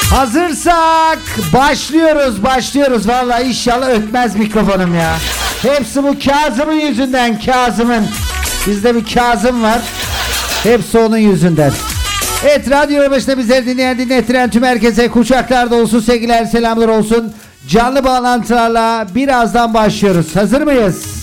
Hazırsak başlıyoruz. Vallahi inşallah ötmez mikrofonum ya. Hepsi bu Kazım'ın yüzünden, Kazım'ın. Bizde bir Kazım var. Hepsi onun yüzünden. Evet, radyo başında bizleri dinleyen tüm herkese kucaklarda olsun, sevgiler, selamlar olsun. Canlı bağlantılarla birazdan başlıyoruz. Hazır mıyız?